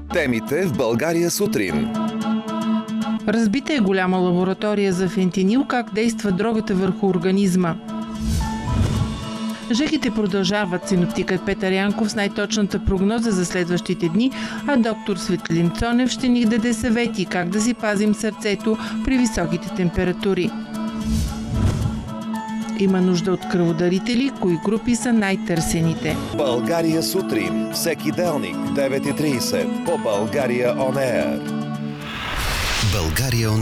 Темите в България сутрин. Разбита е голяма лаборатория за фентанил, как действа дрогата върху организма. Жегите продължават. Синоптикът Петър Янков с най-точната прогноза за следващите дни, а доктор Светлин Цонев ще ни даде съвети как да си пазим сърцето при високите температури. Има нужда от кръводарители, кои групи са най-търсените. България сутрин. Всеки делник, 9:30 по България On Air. България